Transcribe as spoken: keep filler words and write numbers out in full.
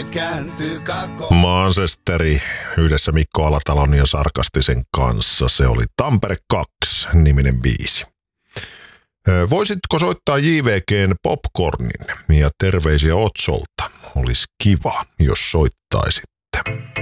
kääntyy kako. Manchesteri yhdessä Mikko Alatalon ja Sarkastisen kanssa. Se oli Tampere kaksi -niminen biisi. Voisitko soittaa J V G:n Popcornin ja terveisiä Otsolta? Olisi kiva, jos soittaisitte.